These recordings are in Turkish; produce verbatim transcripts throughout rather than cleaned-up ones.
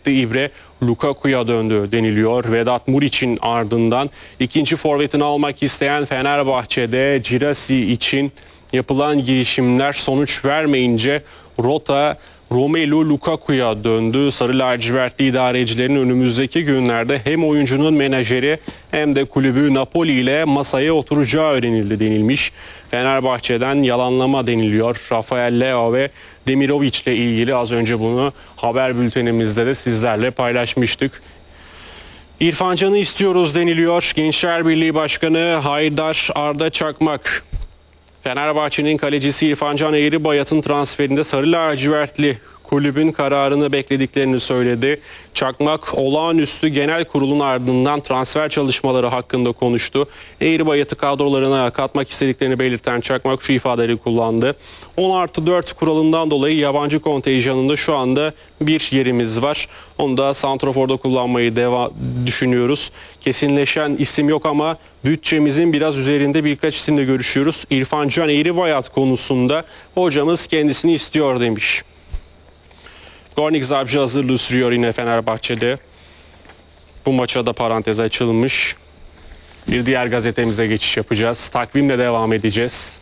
etti. İbre Lukaku'ya döndü deniliyor. Vedat Muriç'in ardından ikinci forvetini almak isteyen Fenerbahçe'de Girassi için yapılan girişimler sonuç vermeyince rota Romelu Lukaku'ya döndü. Sarı lacivertli idarecilerin önümüzdeki günlerde hem oyuncunun menajeri hem de kulübü Napoli ile masaya oturacağı öğrenildi denilmiş. Fenerbahçe'den yalanlama deniliyor. Rafael Leao ve Demirovic ile ilgili az önce bunu haber bültenimizde de sizlerle paylaşmıştık. İrfan Can'ı istiyoruz deniliyor. Gençler Birliği Başkanı Haydar Arda Çakmak, Fenerbahçe'nin kalecisi İrfan Can Eğribayat'ın transferinde sarı lacivertli kulübün kararını beklediklerini söyledi. Çakmak olağanüstü genel kurulun ardından transfer çalışmaları hakkında konuştu. Eğribayat'ı kadrolarına katmak istediklerini belirten Çakmak şu ifadeleri kullandı. on artı dört kuralından dolayı yabancı kontenjanında şu anda bir yerimiz var. Onu da santraforda kullanmayı deva düşünüyoruz. Kesinleşen isim yok ama bütçemizin biraz üzerinde birkaç isimle görüşüyoruz. İrfan Can Eğribayat konusunda hocamız kendisini istiyor demiş. Gornik Zabrze hazırlığı sürüyor yine Fenerbahçe'de. Bu maça da parantez açılmış. Bir diğer gazetemize geçiş yapacağız. Takvimle devam edeceğiz.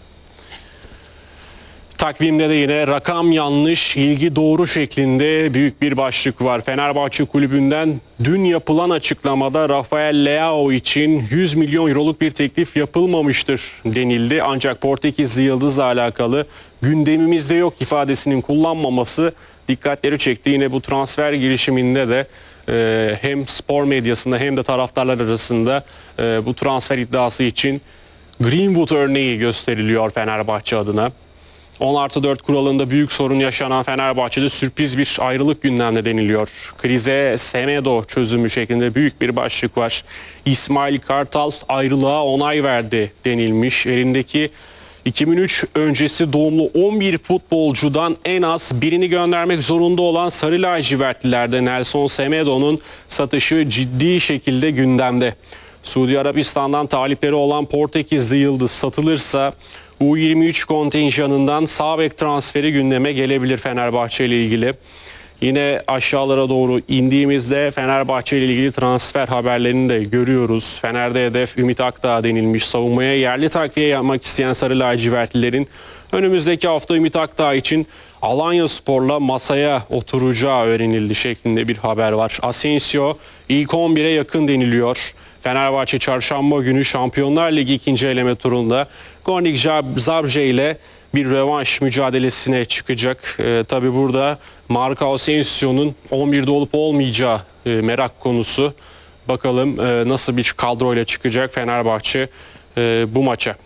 Takvimde de yine rakam yanlış, ilgi doğru şeklinde büyük bir başlık var. Fenerbahçe Kulübü'nden dün yapılan açıklamada Rafael Leao için yüz milyon euroluk bir teklif yapılmamıştır denildi. Ancak Portekizli Yıldız'la alakalı gündemimizde yok ifadesinin kullanmaması dikkatleri çekti. Yine bu transfer girişiminde de e, hem spor medyasında hem de taraftarlar arasında e, bu transfer iddiası için Greenwood örneği gösteriliyor Fenerbahçe adına. on artı dört kuralında büyük sorun yaşanan Fenerbahçe'de sürpriz bir ayrılık gündemde deniliyor. Krize Semedo çözümü şeklinde büyük bir başlık var. İsmail Kartal ayrılığa onay verdi denilmiş. Elindeki iki bin üç öncesi doğumlu on bir futbolcudan en az birini göndermek zorunda olan Sarı lacivertlilerde Nelson Semedo'nun satışı ciddi şekilde gündemde. Suudi Arabistan'dan talipleri olan Portekizli Yıldız satılırsa U yirmi üç kontenjanından sağ bek transferi gündeme gelebilir Fenerbahçe ile ilgili. Yine aşağılara doğru indiğimizde Fenerbahçe ile ilgili transfer haberlerini de görüyoruz. Fener'de hedef Ümit Akdağ denilmiş. Savunmaya yerli takviye yapmak isteyen Sarı lacivertlilerin önümüzdeki hafta Ümit Akdağ için Alanyaspor'la masaya oturacağı öğrenildi şeklinde bir haber var. Asensio ilk on bire yakın deniliyor. Fenerbahçe çarşamba günü Şampiyonlar Ligi ikinci eleme turunda Gornik Zabrze ile bir rövanş mücadelesine çıkacak. Ee, tabii burada Marco Asensio'nun on birde olup olmayacağı e, merak konusu. Bakalım e, nasıl bir kadroyla çıkacak Fenerbahçe e, bu maça.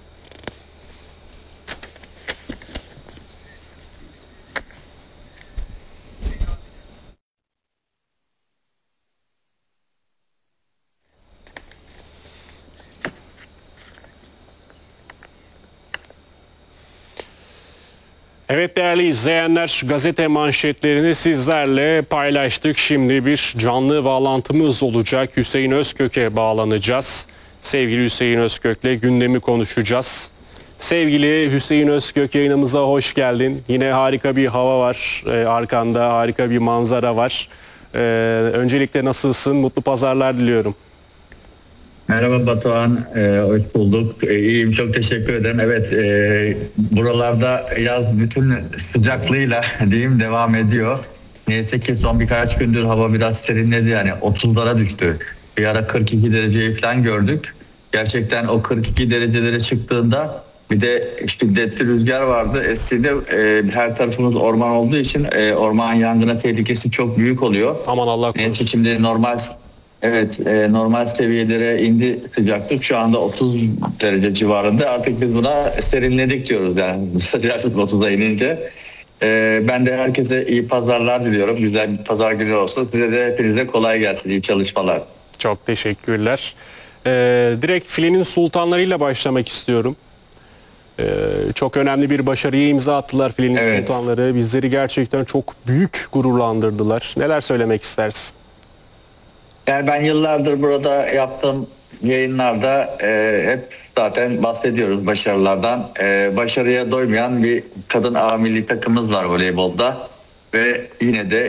Evet değerli izleyenler, gazete manşetlerini sizlerle paylaştık. Şimdi bir canlı bağlantımız olacak. Hüseyin Özkök'e bağlanacağız. Sevgili Hüseyin Özkök'le gündemi konuşacağız. Sevgili Hüseyin Özkök, yayınımıza hoş geldin. Yine harika bir hava var. Ee, arkanda harika bir manzara var. Ee, öncelikle nasılsın? Mutlu pazarlar diliyorum. Merhaba Batuhan, ee, hoş bulduk. Ee, iyiyim, çok teşekkür ederim. Evet, e, buralarda yaz bütün sıcaklığıyla diyeyim devam ediyor. Neyse ki son birkaç gündür hava biraz serinledi, yani otuzlara düştü. Bir ara kırk iki dereceyi falan gördük. Gerçekten o kırk iki derecelere çıktığında bir de şiddetli rüzgar vardı. Eskide e, her tarafımız orman olduğu için e, orman yangına tehlikesi çok büyük oluyor. Aman Allah korusun. Neyse şimdi normal... Evet, e, normal seviyelere indi sıcaklık, şu anda otuz derece civarında. Artık biz buna serinledik diyoruz, yani sıcaklık otuza inince. E, ben de herkese iyi pazarlar diliyorum. Güzel bir pazar günü olsun. Size de hepinize kolay gelsin. İyi çalışmalar. Çok teşekkürler. Ee, direkt filenin sultanlarıyla başlamak istiyorum. Ee, çok önemli bir başarıya imza attılar filenin evet. sultanları. Bizleri gerçekten çok büyük gururlandırdılar. Neler söylemek istersin? Yani ben yıllardır burada yaptığım yayınlarda e, hep zaten bahsediyoruz başarılardan. E, başarıya doymayan bir kadın A milli takımımız var voleybolda ve yine de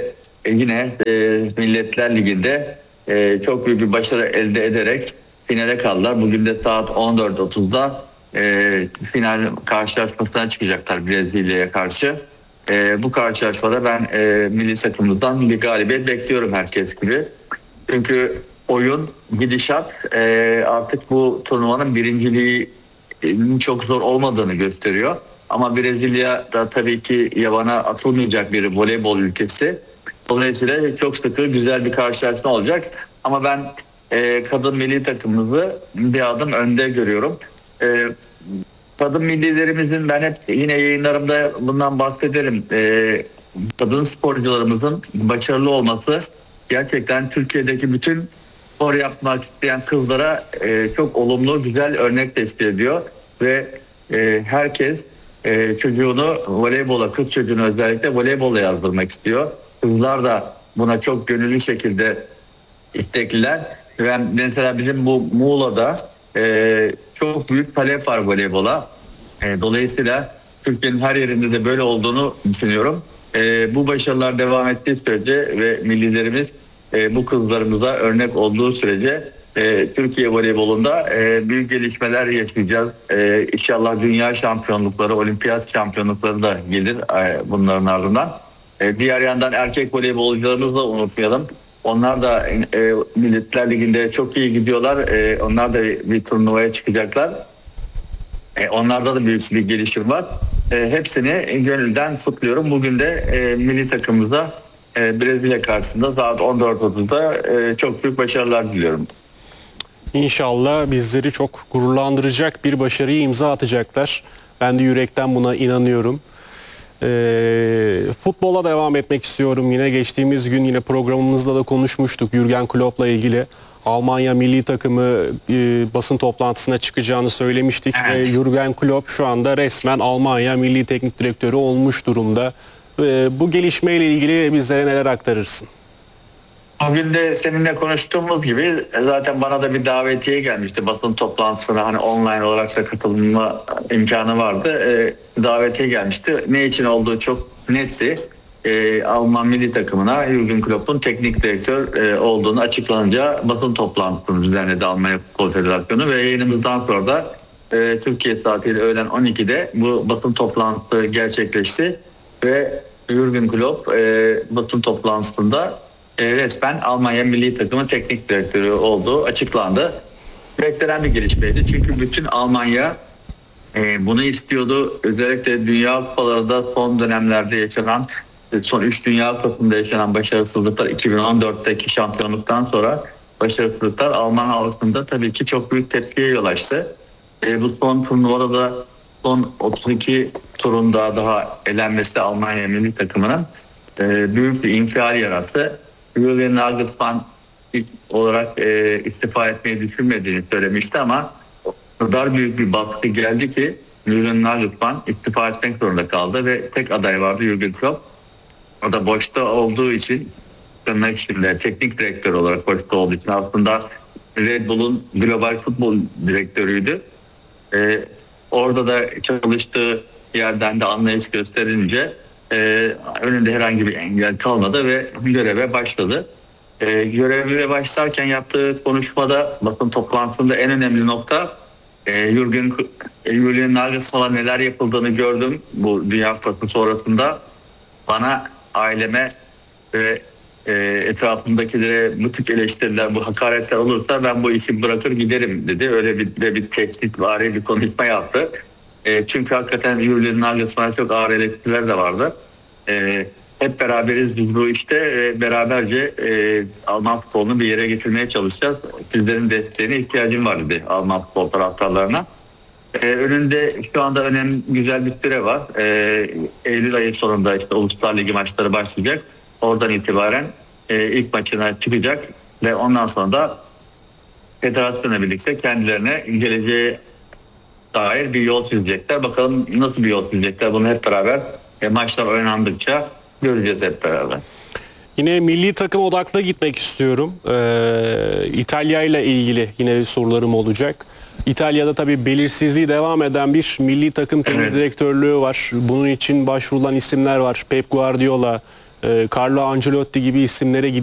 e, yine e, Milletler Ligi'nde e, çok büyük bir başarı elde ederek finale kaldılar. Bugün de saat on dört otuzda e, final karşılaşmasına çıkacaklar Brezilya'ya karşı. E, bu karşılaşmada ben e, milli takımımızdan bir galibiyet bekliyorum herkes gibi. Çünkü oyun, gidişat e, artık bu turnuvanın birinciliğinin çok zor olmadığını gösteriyor. Ama Brezilya da tabii ki yabana atılmayacak bir voleybol ülkesi. Dolayısıyla çok sıkı, güzel bir karşılaşma olacak. Ama ben e, kadın milli takımımızı bir adım önde görüyorum. E, kadın millilerimizin, ben hep yine yayınlarımda bundan bahsederim. E, kadın sporcularımızın başarılı olması gerçekten Türkiye'deki bütün spor yapmak isteyen kızlara e, çok olumlu, güzel örnek teşkil ediyor. Ve e, herkes e, çocuğunu voleybola, kız çocuğunu özellikle voleybola yazdırmak istiyor. Kızlar da buna çok gönüllü şekilde istekliler. Ben mesela bizim bu Muğla'da e, çok büyük talep var voleybola. E, dolayısıyla Türkiye'nin her yerinde de böyle olduğunu düşünüyorum. E, bu başarılar devam ettiği sürece ve millilerimiz e, bu kızlarımıza örnek olduğu sürece e, Türkiye voleybolunda e, büyük gelişmeler yaşayacağız. E, İnşallah dünya şampiyonlukları, olimpiyat şampiyonlukları da gelir e, bunların ardından. E, diğer yandan erkek voleybolcularımızı da unutmayalım. Onlar da e, Milletler Ligi'nde çok iyi gidiyorlar. E, onlar da bir turnuvaya çıkacaklar. E, onlarda da büyük bir gelişim var. E, hepsini gönülden kutluyorum. Bugün de e, milli takımımıza e, Brezilya karşısında saat on dört otuzda e, çok büyük başarılar diliyorum. İnşallah bizleri çok gururlandıracak bir başarıyı imza atacaklar. Ben de yürekten buna inanıyorum. Ee, futbola devam etmek istiyorum. Yine geçtiğimiz gün yine programımızda da konuşmuştuk Jürgen Klopp'la ilgili. Almanya milli takımı e, basın toplantısına çıkacağını söylemiştik. Evet. Ve Jürgen Klopp şu anda resmen Almanya milli teknik direktörü olmuş durumda. Ee, bu gelişmeyle ilgili bizlere neler aktarırsın? Bugün de seninle konuştuğumuz gibi zaten bana da bir davetiye gelmişti. Basın toplantısına hani online olarak da katılma imkanı vardı. E, davetiye gelmişti. Ne için olduğu çok netti. E, Alman milli takımına Jürgen Klopp'un teknik direktör e, olduğunu açıklanınca basın toplantısını düzenledi Almanya Futbol Federasyonu ve yayınımızdan sonra da e, Türkiye saatiyle öğlen on ikide bu basın toplantısı gerçekleşti ve Jürgen Klopp e, basın toplantısında E, resmen Almanya milli takımı teknik direktörü olduğu açıklandı. Beklenen bir gelişmeydi. Çünkü bütün Almanya e, bunu istiyordu. Özellikle Dünya Kupalarında son dönemlerde yaşanan, son üç Dünya Kupası'nda yaşanan başarısızlıklar, iki bin on dörtteki şampiyonluktan sonra başarısızlıklar Alman halkında tabii ki çok büyük tepkiye yol açtı. E, bu son turnuvada da son otuz iki turunda daha elenmesi Almanya milli takımının e, büyük bir infial yarattı. Julian Nagelsmann ilk olarak e, istifa etmeyi düşünmediğini söylemişti ama o kadar büyük bir baskı geldi ki Julian Nagelsmann istifa etmek zorunda kaldı ve tek aday vardı Jürgen Klopp. O da boşta olduğu için, tırnak içinde teknik direktör olarak boşta olduğu için aslında Red Bull'un global futbol direktörüydü. E, orada da çalıştığı yerden de anlayış gösterince Ee, önünde herhangi bir engel kalmadı ve göreve başladı. Ee, göreve başlarken yaptığı konuşmada, basın toplantısında en önemli nokta e, Jürgen, Julian Nagelsmann'a neler yapıldığını gördüm bu Dünya Kupası sonrasında. Bana, aileme ve e, etrafımdakilere bu tip eleştiriler, bu hakaretler olursa ben bu işi bırakır giderim dedi. Öyle bir de bir tehditvari bir konuşma yaptı. E, çünkü hakikaten Julian Nagelsmann'a çok ağır eleştiriler de vardı. E, hep beraberiz biz bu işte e, beraberce e, Alman futbolunu bir yere getirmeye çalışacağız. Sizlerin desteğine ihtiyacım var dedi Alman futbol taraftarlarına. E, önünde şu anda önemli güzel bir süre var. E, Eylül ayı sonunda işte Uluslar Ligi maçları başlayacak. Oradan itibaren e, ilk maçına çıkacak ve ondan sonra da federasyonla birlikte kendilerine geleceğe dair bir yol çizecekler. Bakalım nasıl bir yol çizecekler. Bunu hep beraber e, maçlar oynandıkça göreceğiz hep beraber. Yine milli takım odaklı gitmek istiyorum. Ee, İtalya ile ilgili yine sorularım olacak. İtalya'da tabii belirsizliği devam eden bir milli takım teknik Evet. direktörlüğü var. Bunun için başvurulan isimler var. Pep Guardiola, e, Carlo Ancelotti gibi isimlere